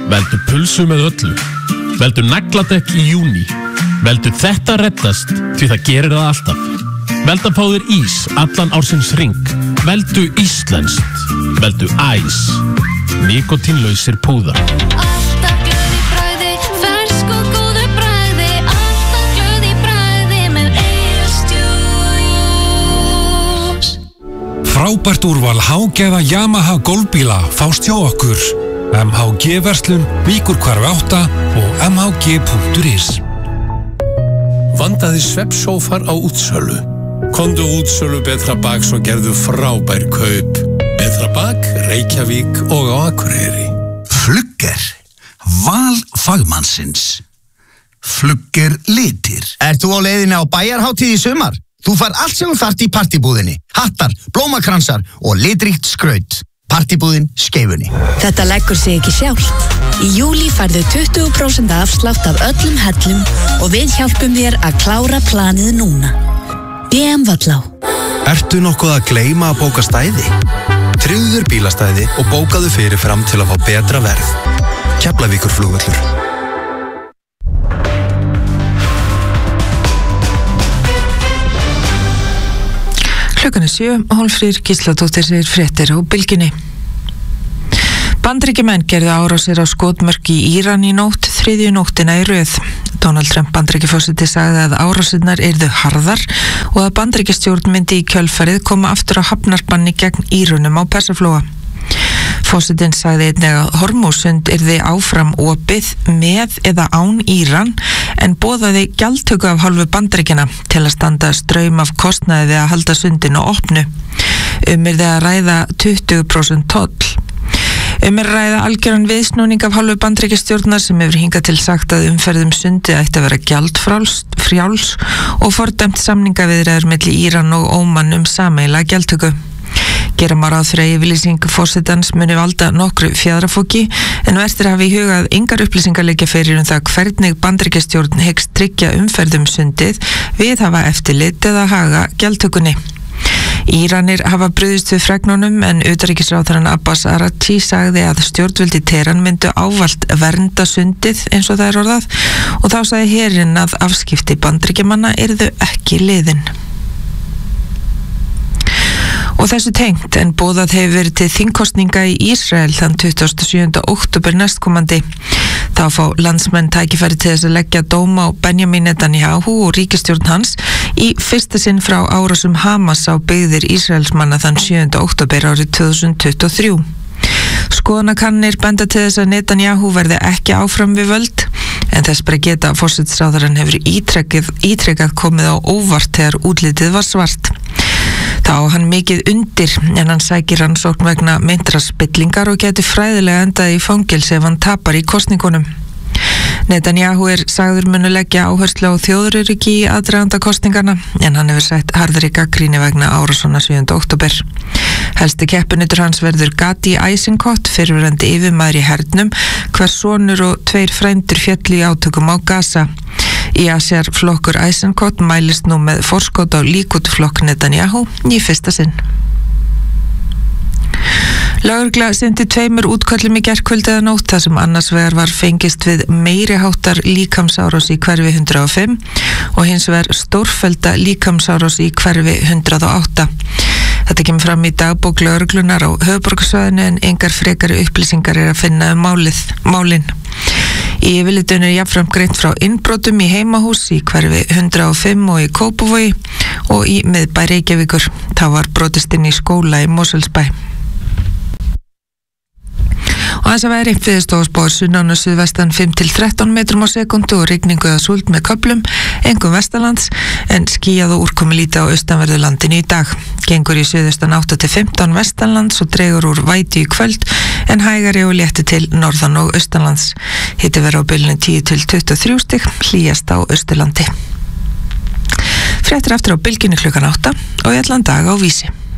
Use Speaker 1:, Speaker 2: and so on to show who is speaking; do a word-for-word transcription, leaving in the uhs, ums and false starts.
Speaker 1: Veldu pulsu með öllu. Veldu nagladekk í júní. Veldu þetta reddast því það gerir það alltaf. Veldu að fá þér ís allan ársins hring. Veldu íslenskt. Veldu æs. Nikotínlausir púðar.
Speaker 2: Alltaf glöð í bragði, fersk og góðu bragði. Alltaf glöð í bragði með Egils djús.
Speaker 3: Frábært úrval hágæða Yamaha golfbíla fást hjá okkur. M H G-verslun, Víkurhvarfi átta og m h g punktur is.
Speaker 4: Vandaði svefnsófar á útsölu. Komdu útsölu Betra Baks og gerðu frábær kaup. Betra Bak, Reykjavík og á Akureyri.
Speaker 5: Flugger, val fagmannsins. Flugger litir.
Speaker 6: Ert þú á leiðinni á bæjarhátíð í sumar? Þú fær allt sem þú þarft í partibúðinni. Hattar, blómakransar og litríkt skraut. Partibúðin Skeifunni.
Speaker 7: Þetta leggur sig ekki sjálft. Í júlí færðu tuttugu prósent afslátt af öllum hellum og við hjálpum þér að klára planið núna. B M Vallá.
Speaker 8: Ertu nokkuð að gleyma að bóka stæði? Tryggðu þér bílastæði og bókaðu fyrir fram til að fá betra verð. Keflavíkurflugvöllur.
Speaker 9: Klukkan er sjö, Hólmfríður Gísladóttir segir fréttir á Bylgjunni. Bandaríkjamenn gerðu árásir á skotmörk í Íran í nótt, þriðju nóttina í röð. Donald Trump Bandaríkjaforseti sagði að árásirnar yrðu harðar og að Bandaríkjastjórn myndi í kjölfarið koma aftur á hafnarbanni gegn Írunum á Persaflóa. Forsetinn sagði einnig að Hormúsund yrði áfram opið með eða án Íran en boðaði gjaldtöku af hálfu Bandaríkjanna til að standa straum af kostnaði við að halda sundinu opnu. Um yrði að ræða tuttugu prósent toll. Um er að ræða algjöran viðsnúning af hálfu Bandaríkjastjórnar sem hefur hingað til sagt að umferðum sundi ætti að vera gjaldfrjáls og fordæmt samningaviðræður milli Íran og Óman um sameiginlega gjaldtöku. Gera má ráð fyrir að yfirlýsing forsetans muni valda nokkru fjaðrafóki en verður að hafa í huga að engar upplýsingar liggja fyrir um það hvernig Bandaríkjastjórn hyggst tryggja umferðum sundið við hafa eftirlit eða haga gjaldtökunni. Íranir hafa brugðist við fregnunum en utanríkisráðherrann Abbas Araghchi sagði að stjórnvöld í Teheran myndu ávallt vernda sundið eins og það er orðað og þá sagði herinn að afskipti Bandaríkjamanna yrðu ekki liðin. Og þessu tengt en boðað hefur verið til þingkosninga í Ísrael þann tuttugasta og sjöunda október næstkomandi. Þá fá landsmenn tækifæri til þess að leggja dóma á Benjamin Netanyahu og ríkisstjórn hans í fyrsta sinn frá árásum Hamas á byggðir Ísraelsmanna þann sjöunda október árið tvö þúsund tuttugu og þrjú. Skoðanakannir benda til þess að Netanyahu verði ekki áfram við völd en þess bara geta að forsætisráðherrann hefur ítrekað, ítrekað komið á óvart þegar útlitið var svart. Þá á hann mikið undir en hann sækir rannsókn vegna meintrar spillingar og geti fræðilega endað í fangelsi ef hann tapar í kosningunum. Netanyahu er sagður munu leggja áherslu á þjóðaröryggi í aðdraganda kosningarna en hann hefur sett harðri gagnrýni vegna árásana sjöunda október. Helsti keppenautur hans verður Gadi Eisenkot, fyrrverandi yfirmaður í hernum, hvers sonur og tveir frændur féllu í átökum á Gaza. Í Asjar flokkur Eisenkot mælist nú með forskot á Líkut flokk Netanyahu í fyrsta sinn. Lögregla sendi tveimur útköllum í gærkvöld eða nótt þar sem annars vegar var fengist við meiriháttar líkamsárás í hverfi hundrað og fimm og hins vegar stórfellda líkamsárás í hverfi hundrað og átta. Þetta kemur fram í dagbók lögreglunar á höfuðborgarsvæðinu en engar frekari upplýsingar er að finna um málið, málin. Í yfirlitinu er jafnframt greint frá innbrotum í heimahús í hverfi hundrað og fimm og í Kópavogi og í miðbæ Reykjavíkur. Það var brotist inn í skóla í Mosfellsbæ. Og þess að veðri Veðurstofan sunnan og suðvestan fimm til þrettán metrum á sekundu og rigningu eða súld með köflum, einkum vestanlands, en skýjað og úrkomulítið á austanverðu landinu í dag. Gengur í suðaustan átta til fimmtán vestanlands og dregur úr vætu í kvöld, en hægari og létti til norðan og austanlands. Hiti verður á bilinu tíu til tuttugu og þrjú stig, hlýjast á Austurlandi. Fréttir aftur á Bylgjunni klukkan átta og í allan dag á Vísi.